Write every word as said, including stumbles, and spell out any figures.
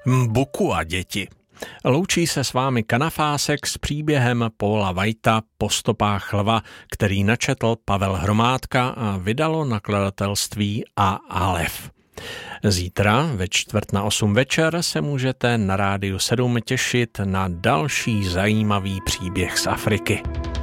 Buku a děti. Loučí se s vámi Kanafásek s příběhem Paula Whitea Po stopách lva, který načetl Pavel Hromádka a vydalo nakladatelství A. Alef. Zítra ve čtvrt na osm večer se můžete na Rádiu sedm těšit na další zajímavý příběh z Afriky.